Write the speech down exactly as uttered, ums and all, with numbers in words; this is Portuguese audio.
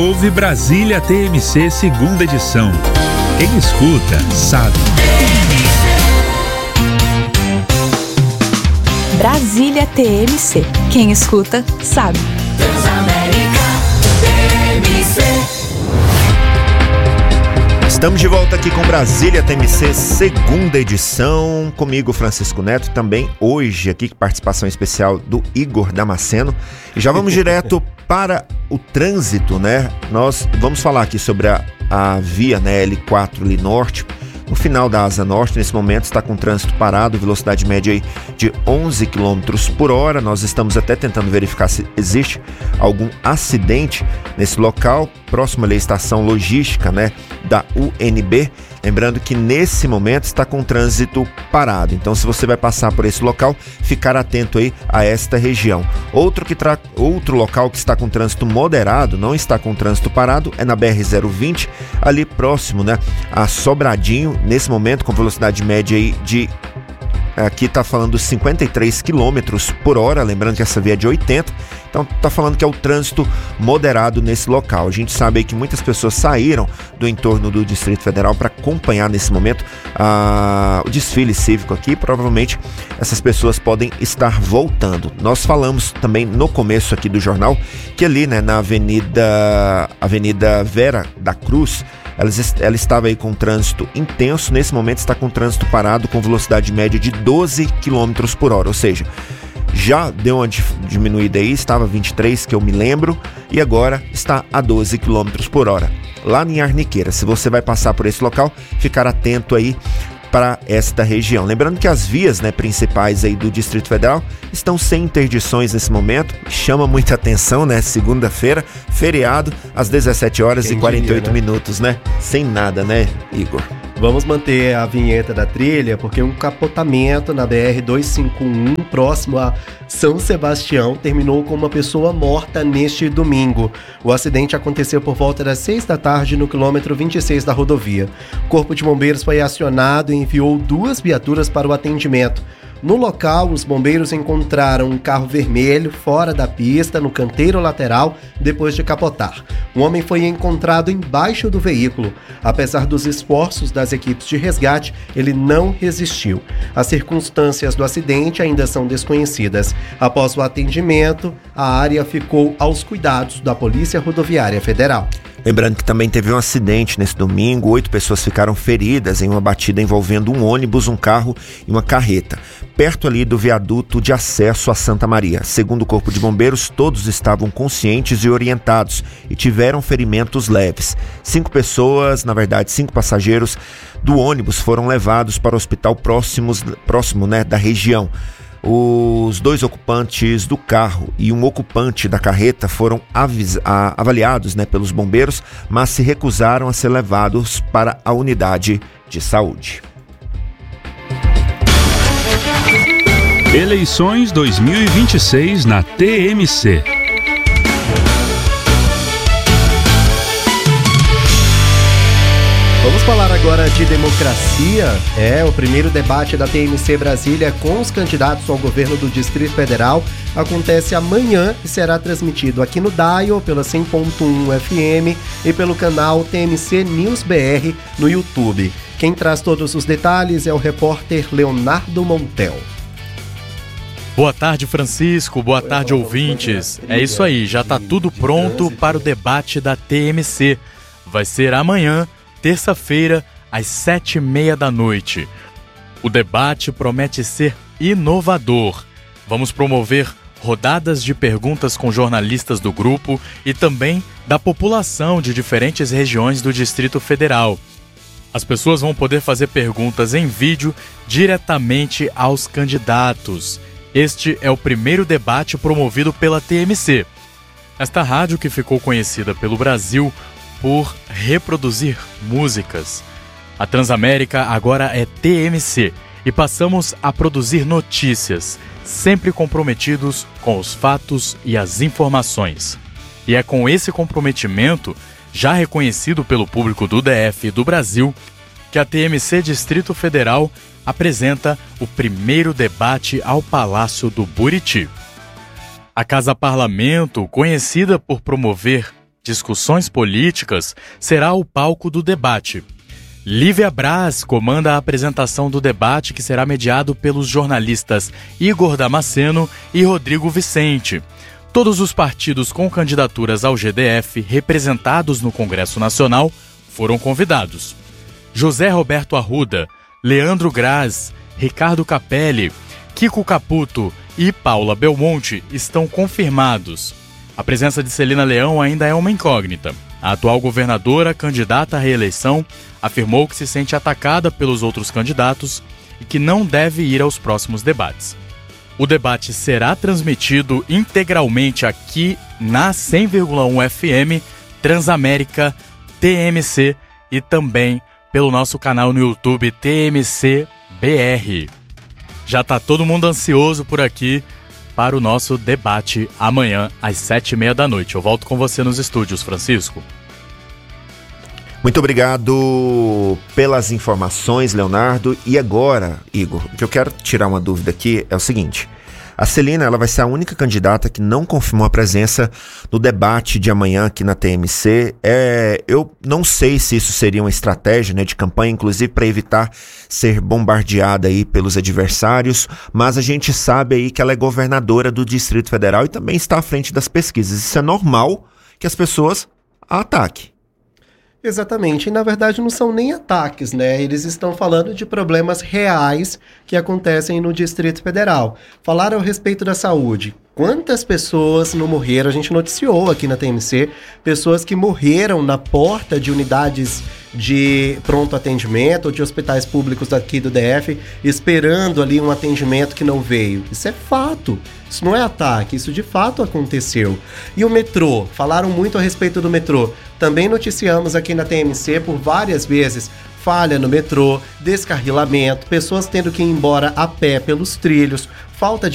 Ouve Brasília T M C segunda edição. Quem escuta, sabe. Brasília T M C. Quem escuta, sabe. Transamérica T M C. Estamos de volta aqui com Brasília T M C, segunda edição. Comigo, Francisco Neto, também hoje aqui, participação especial do Igor Damasceno. E já vamos direto para o trânsito, né? Nós vamos falar aqui sobre a, a via, né, L quatro ali norte. No final da Asa Norte, nesse momento, está com trânsito parado, velocidade média aí de onze quilômetros por hora. Nós estamos até tentando verificar se existe algum acidente nesse local, próximo ali à estação logística, né, da U N B. Lembrando que nesse momento está com trânsito parado. Então, se você vai passar por esse local, ficar atento aí a esta região. Outro, que tra... Outro local que está com trânsito moderado, não está com trânsito parado, é na B R zero vinte, ali próximo, né, a Sobradinho, nesse momento com velocidade média aí de... Aqui está falando cinquenta e três quilômetros por hora, lembrando que essa via é de oitenta, então está falando que é o trânsito moderado nesse local. A gente sabe aí que muitas pessoas saíram do entorno do Distrito Federal para acompanhar nesse momento ah, o desfile cívico aqui. Provavelmente essas pessoas podem estar voltando. Nós falamos também no começo aqui do jornal que ali, né, na Avenida, Avenida Vera da Cruz, Ela, ela estava aí com trânsito intenso, nesse momento está com trânsito parado com velocidade média de doze quilômetros por hora, ou seja, já deu uma diminuída aí, estava vinte e três, que eu me lembro, e agora está a doze quilômetros por hora. Lá em Arniqueira, se você vai passar por esse local, ficar atento aí para esta região. Lembrando que as vias, né, principais aí do Distrito Federal estão sem interdições nesse momento. Chama muita atenção, né? Segunda-feira, feriado, às dezessete horas Quem e quarenta e oito diria, né? minutos, né? Sem nada, né, Igor? Vamos manter a vinheta da trilha, porque um capotamento na B R duzentos e cinquenta e um, próximo a São Sebastião, terminou com uma pessoa morta neste domingo. O acidente aconteceu por volta das seis da tarde no quilômetro vinte e seis da rodovia. O Corpo de Bombeiros foi acionado e enviou duas viaturas para o atendimento. No local, os bombeiros encontraram um carro vermelho fora da pista, no canteiro lateral, depois de capotar. Um homem foi encontrado embaixo do veículo. Apesar dos esforços das equipes de resgate, ele não resistiu. As circunstâncias do acidente ainda são desconhecidas. Após o atendimento, a área ficou aos cuidados da Polícia Rodoviária Federal. Lembrando que também teve um acidente nesse domingo, oito pessoas ficaram feridas em uma batida envolvendo um ônibus, um carro e uma carreta, perto ali do viaduto de acesso a Santa Maria. Segundo o Corpo de Bombeiros, todos estavam conscientes e orientados e tiveram ferimentos leves. Cinco pessoas, na verdade, cinco passageiros do ônibus foram levados para o hospital próximos, próximo, né, da região. Os dois ocupantes do carro e um ocupante da carreta foram avis- a, avaliados, né, pelos bombeiros, mas se recusaram a ser levados para a unidade de saúde. Eleições dois mil e vinte e seis na T M C. Vamos falar agora de democracia. É, o primeiro debate da T M C Brasília com os candidatos ao governo do Distrito Federal acontece amanhã e será transmitido aqui no Dial, pela cem ponto um F M e pelo canal T M C News B R no YouTube. Quem traz todos os detalhes é o repórter Leonardo Montel. Boa tarde, Francisco. Boa tarde, ouvintes. É isso aí, já está tudo pronto para o debate da T M C. Vai ser amanhã, terça-feira, às sete e meia da noite. O debate promete ser inovador. Vamos promover rodadas de perguntas com jornalistas do grupo e também da população de diferentes regiões do Distrito Federal. As pessoas vão poder fazer perguntas em vídeo diretamente aos candidatos. Este é o primeiro debate promovido pela T M C. Esta rádio, que ficou conhecida pelo Brasil por reproduzir músicas. A Transamérica agora é T M C e passamos a produzir notícias, sempre comprometidos com os fatos e as informações. E é com esse comprometimento, já reconhecido pelo público do D F e do Brasil, que a T M C Distrito Federal apresenta o primeiro debate ao Palácio do Buriti. A Casa Parlamento, conhecida por promover discussões políticas, será o palco do debate. Lívia Braz comanda a apresentação do debate, que será mediado pelos jornalistas Igor Damasceno e Rodrigo Vicente. Todos os partidos com candidaturas ao G D F representados no Congresso Nacional foram convidados. José Roberto Arruda, Leandro Graz, Ricardo Capelli, Kiko Caputo e Paula Belmonte estão confirmados. A presença de Celina Leão ainda é uma incógnita. A atual governadora, candidata à reeleição, afirmou que se sente atacada pelos outros candidatos e que não deve ir aos próximos debates. O debate será transmitido integralmente aqui na cem vírgula um F M, Transamérica, T M C e também pelo nosso canal no YouTube T M C B R. Já tá todo mundo ansioso por aqui para o nosso debate amanhã às sete e meia da noite. Eu volto com você nos estúdios, Francisco. Muito obrigado pelas informações, Leonardo. E agora, Igor, o que eu quero tirar uma dúvida aqui é o seguinte. A Celina, ela vai ser a única candidata que não confirmou a presença no debate de amanhã aqui na T M C. É, eu não sei se isso seria uma estratégia, né, de campanha, inclusive para evitar ser bombardeada aí pelos adversários, mas a gente sabe aí que ela é governadora do Distrito Federal e também está à frente das pesquisas. Isso é normal que as pessoas a ataquem. Exatamente, e na verdade não são nem ataques, né? Eles estão falando de problemas reais que acontecem no Distrito Federal. Falaram a respeito da saúde. Quantas pessoas não morreram? A gente noticiou aqui na T M C, pessoas que morreram na porta de unidades de pronto atendimento ou de hospitais públicos daqui do D F, esperando ali um atendimento que não veio. Isso é fato, isso não é ataque, isso de fato aconteceu. E o metrô, falaram muito a respeito do metrô. Também noticiamos aqui na T M C por várias vezes falha no metrô, descarrilamento, pessoas tendo que ir embora a pé pelos trilhos, falta de